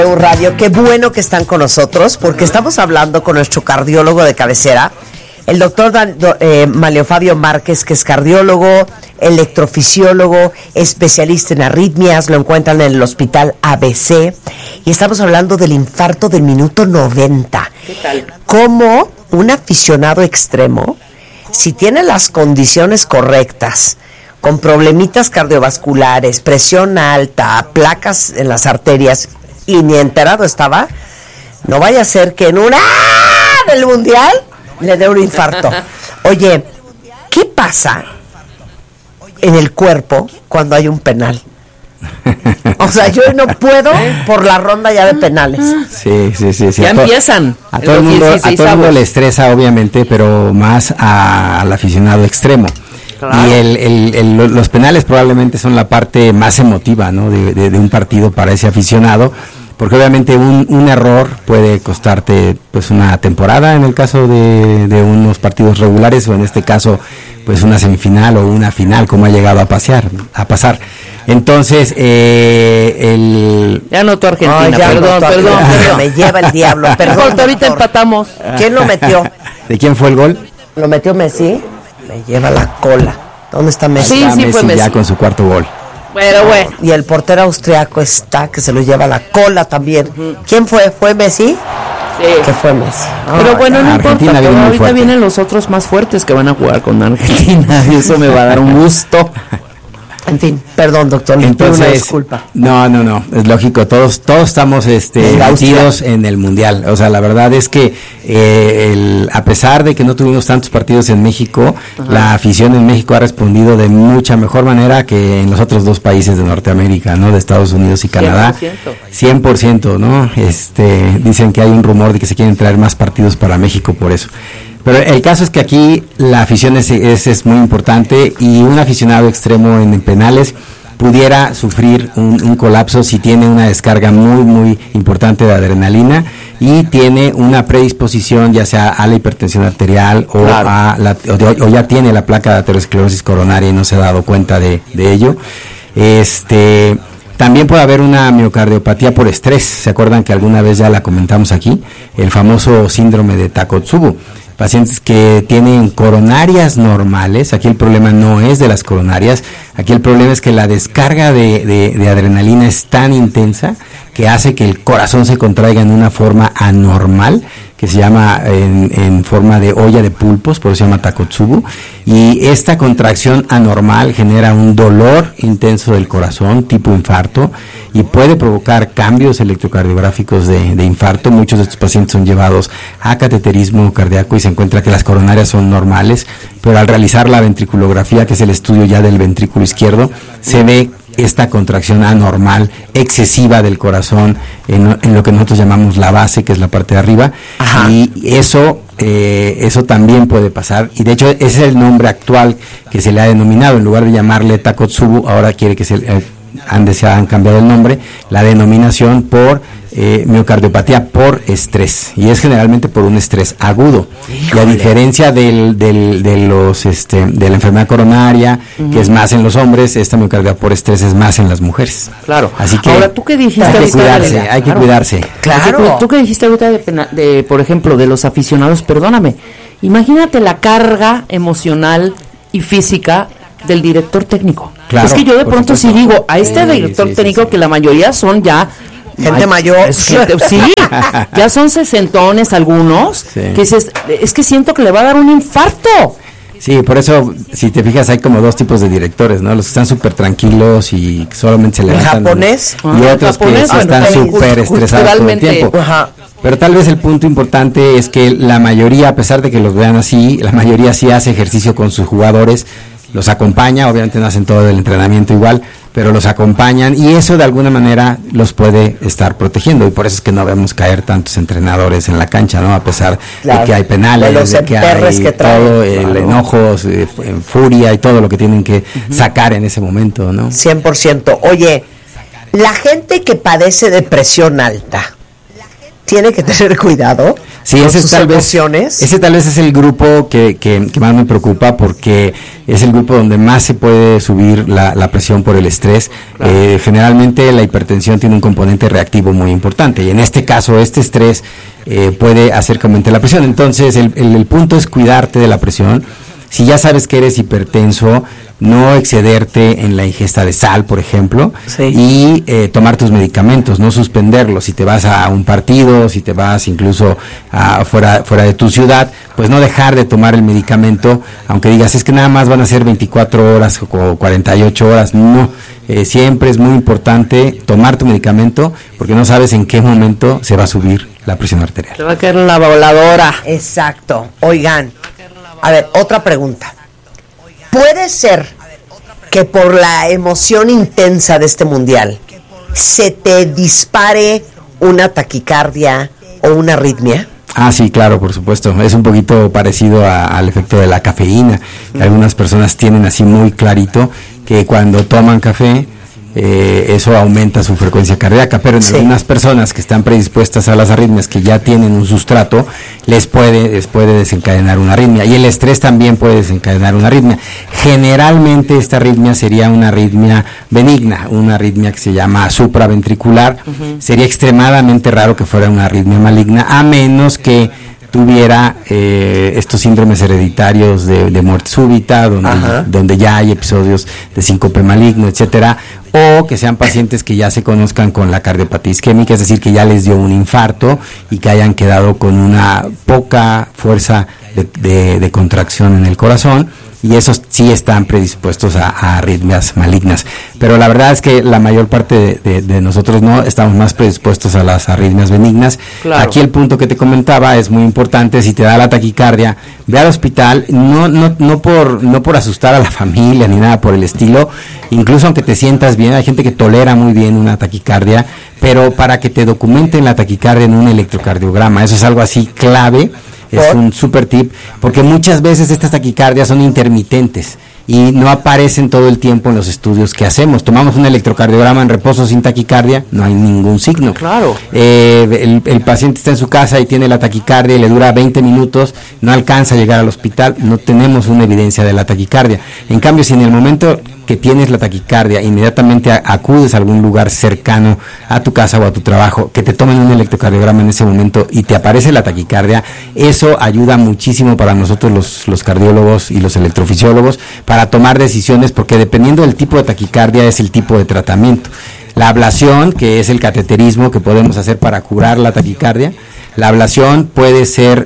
Radio, qué bueno que están con nosotros porque estamos hablando con nuestro cardiólogo de cabecera, el doctor Manlio Fabio Márquez, que es cardiólogo, electrofisiólogo, especialista en arritmias, lo encuentran en el hospital ABC y estamos hablando del infarto del minuto 90. ¿Qué tal? Como un aficionado extremo, si tiene las condiciones correctas, con problemitas cardiovasculares, presión alta, placas en las arterias, y ni enterado estaba, no vaya a ser que en una del mundial le dé un infarto. Oye, ¿qué pasa en el cuerpo cuando hay un penal? O sea, yo no puedo por la ronda ya de penales. Sí. Ya empiezan. A todo el mundo le estresa, obviamente, pero más al aficionado extremo. Claro. Y los penales probablemente son la parte más emotiva, ¿no? de un partido para ese aficionado, porque obviamente un error puede costarte pues una temporada en el caso de unos partidos regulares, o en este caso pues una semifinal o una final, como ha llegado a pasar. Entonces ya anotó Argentina. Perdón. Me lleva el diablo. Perdón. Ahorita empatamos. ¿Quién lo metió? ¿De quién fue el gol? ¿Lo metió Messi? Me lleva la cola. ¿Dónde está Messi? Sí, Messi fue Messi. Ya con su cuarto gol. Pero bueno. Y el portero austriaco está, que se lo lleva la cola también. ¿Quién fue? ¿Fue Messi? Sí. Que fue Messi. Pero bueno, no Argentina importa, pero ahorita fuerte. vienen los otros más fuertes que van a jugar con Argentina y eso me va a dar un gusto. En fin, perdón, doctor, le pido una disculpa. No, es lógico, todos estamos metidos en el mundial. O sea, la verdad es que a pesar de que no tuvimos tantos partidos en México, la afición en México ha respondido de mucha mejor manera que en los otros dos países de Norteamérica, ¿no? De Estados Unidos y Canadá. 100%, ¿no? Dicen que hay un rumor de que se quieren traer más partidos para México por eso. Pero el caso es que aquí la afición es muy importante, y un aficionado extremo en penales pudiera sufrir un colapso si tiene una descarga muy importante de adrenalina y tiene una predisposición ya sea a la hipertensión arterial o, claro, o ya tiene la placa de aterosclerosis coronaria y no se ha dado cuenta de ello. También puede haber una miocardiopatía por estrés. ¿Se acuerdan que alguna vez ya la comentamos aquí? El famoso síndrome de Takotsubo. Pacientes que tienen coronarias normales. Aquí el problema no es de las coronarias. Aquí el problema es que la descarga de adrenalina es tan intensa que hace que el corazón se contraiga en una forma anormal, que se llama en forma de olla de pulpos, por eso se llama Takotsubo, y esta contracción anormal genera un dolor intenso del corazón, tipo infarto, y puede provocar cambios electrocardiográficos de infarto. Muchos de estos pacientes son llevados a cateterismo cardíaco y se encuentra que las coronarias son normales, pero al realizar la ventriculografía, que es el estudio ya del ventrículo izquierdo, se ve esta contracción anormal, excesiva del corazón en lo que nosotros llamamos la base, que es la parte de arriba. Ajá. Y eso también puede pasar, y de hecho ese es el nombre actual que se le ha denominado. En lugar de llamarle Takotsubo, ahora quiere que se han cambiado el nombre, la denominación por miocardiopatía por estrés, y es generalmente por un estrés agudo. Híjole. Y a diferencia de la enfermedad coronaria, que es más en los hombres, esta miocardia por estrés es más en las mujeres. Claro. Así que ahora, ¿tú qué dijiste? Hay que cuidarse. Claro. ¿Tú qué dijiste ahorita de, por ejemplo, de los aficionados? Perdóname. Imagínate la carga emocional y física del director técnico. Claro, es que yo de pronto sí digo, a este director técnico, que la mayoría son ya gente mayor, sí, ya son sesentones algunos, que dices, es que siento que le va a dar un infarto. Sí, por eso, si te fijas, hay como dos tipos de directores, ¿no? Los que están súper tranquilos y solamente se levantan. ¿Japonés? Y otros que están súper estresados todo el tiempo. Ajá. Pero tal vez el punto importante es que la mayoría, a pesar de que los vean así, la mayoría sí hace ejercicio con sus jugadores, los acompaña, obviamente no hacen todo el entrenamiento igual, pero los acompañan, y eso de alguna manera los puede estar protegiendo, y por eso es que no vemos caer tantos entrenadores en la cancha, ¿no? A pesar de que hay penales, de que hay todo el enojo, furia y todo lo que tienen que sacar en ese momento, ¿no? 100%. Oye, la gente que padece de presión alta, ¿tiene que tener cuidado? Sí, ese tal vez es el grupo que más me preocupa, porque es el grupo donde más se puede subir la presión por el estrés. Claro. Generalmente la hipertensión tiene un componente reactivo muy importante, y en este caso este estrés puede hacer que aumente la presión. Entonces el punto es cuidarte de la presión. Si ya sabes que eres hipertenso, no excederte en la ingesta de sal, por ejemplo, y tomar tus medicamentos, no suspenderlos. Si te vas a un partido, si te vas incluso fuera de tu ciudad, pues no dejar de tomar el medicamento, aunque digas, es que nada más van a ser 24 horas o 48 horas, no. Siempre es muy importante tomar tu medicamento, porque no sabes en qué momento se va a subir la presión arterial. Te va a caer la voladora. Exacto. Oigan, a ver, otra pregunta. ¿Puede ser que por la emoción intensa de este mundial se te dispare una taquicardia o una arritmia? Ah, sí, claro, por supuesto. Es un poquito parecido al efecto de la cafeína, que algunas personas tienen así muy clarito, que cuando toman café, eso aumenta su frecuencia cardíaca, pero en algunas personas que están predispuestas a las arritmias, que ya tienen un sustrato, les puede desencadenar una arritmia, y el estrés también puede desencadenar una arritmia. Generalmente esta arritmia sería una arritmia benigna, una arritmia que se llama supraventricular. Sería extremadamente raro que fuera una arritmia maligna, a menos que tuviera estos síndromes hereditarios de muerte súbita, donde ya hay episodios de síncope maligno, etcétera, o que sean pacientes que ya se conozcan con la cardiopatía isquémica, es decir, que ya les dio un infarto y que hayan quedado con una poca fuerza de contracción en el corazón, y esos sí están predispuestos a arritmias malignas. Pero la verdad es que la mayor parte de nosotros no estamos más predispuestos a las arritmias benignas. Claro. Aquí el punto que te comentaba es muy importante: si te da la taquicardia, ve al hospital, no por asustar a la familia ni nada por el estilo. Incluso aunque te sientas bien, hay gente que tolera muy bien una taquicardia, pero para que te documenten la taquicardia en un electrocardiograma, eso es algo así clave. Es un super tip, porque muchas veces estas taquicardias son intermitentes y no aparecen todo el tiempo en los estudios que hacemos. Tomamos un electrocardiograma en reposo sin taquicardia, no hay ningún signo. Claro. El paciente está en su casa y tiene la taquicardia y le dura 20 minutos, no alcanza a llegar al hospital, no tenemos una evidencia de la taquicardia. En cambio, si en el momento que tienes la taquicardia, inmediatamente acudes a algún lugar cercano a tu casa o a tu trabajo, que te tomen un electrocardiograma en ese momento y te aparece la taquicardia, eso ayuda muchísimo para nosotros los cardiólogos y los electrofisiólogos para tomar decisiones, porque dependiendo del tipo de taquicardia es el tipo de tratamiento. La ablación, que es el cateterismo que podemos hacer para curar la taquicardia, la ablación puede ser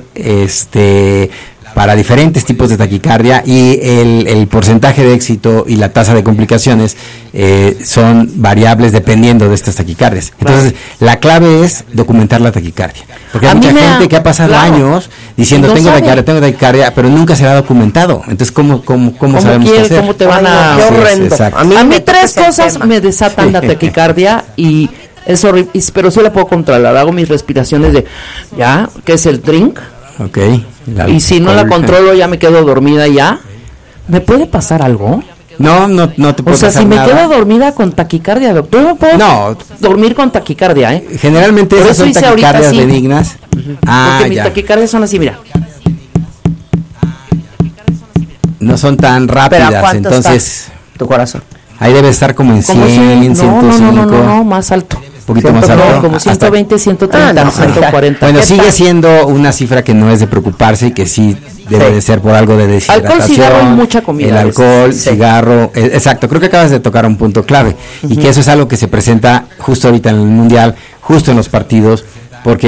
para diferentes tipos de taquicardia, y el porcentaje de éxito y la tasa de complicaciones son variables dependiendo de estas taquicardias. Entonces, la clave es documentar la taquicardia, porque hay mucha gente que ha pasado años diciendo tengo taquicardia, pero nunca se la ha documentado. Entonces, ¿cómo sabemos qué hacer? ¿Cómo te van a...? Qué horrendo. A mí tres cosas me desatan la taquicardia, y es horrible, pero sí la puedo controlar. Hago mis respiraciones que es el drink. Okay. Y si no la controlo, ya me quedo dormida ya. ¿Me puede pasar algo? No te puede pasar nada. O sea, si me quedo dormida con taquicardia, doctor, ¿no puedo dormir con taquicardia? Generalmente esas son taquicardias benignas. Porque mis taquicardias son así, mira. No son tan rápidas, entonces... tu corazón. Ahí debe estar como en 100, 105. No, más alto. Un poquito más alto. Como 120, 130, 140. Bueno, sigue siendo una cifra que no es de preocuparse y que sí debe de ser por algo de deshidratación. Alcohol, cigarro y mucha comida. El alcohol, cigarro, exacto. Creo que acabas de tocar un punto clave, y que eso es algo que se presenta justo ahorita en el Mundial, justo en los partidos,